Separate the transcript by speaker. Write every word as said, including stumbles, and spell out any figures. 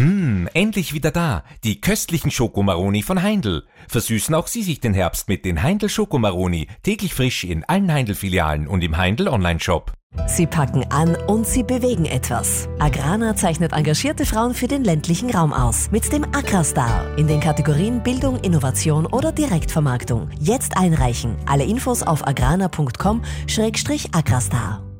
Speaker 1: Hm, endlich wieder da. Die köstlichen Schokomaroni von Heindl. Versüßen auch Sie sich den Herbst mit den Heindl Schokomaroni. Täglich frisch in allen Heindl-Filialen und im Heindl Online-Shop.
Speaker 2: Sie packen an und sie bewegen etwas. Agrana zeichnet engagierte Frauen für den ländlichen Raum aus. Mit dem Agrastar in den Kategorien Bildung, Innovation oder Direktvermarktung. Jetzt einreichen. Alle Infos auf agrana punkt com Schrägstrich Agrastar.